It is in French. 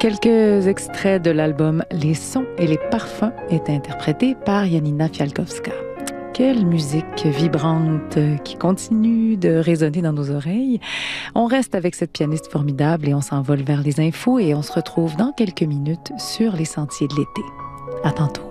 Quelques extraits de l'album Les sons et les parfums étaient interprétés par Janina Fialkowska. Quelle musique vibrante qui continue de résonner dans nos oreilles. On reste avec cette pianiste formidable et on s'envole vers les infos et on se retrouve dans quelques minutes sur les sentiers de l'été. À tantôt.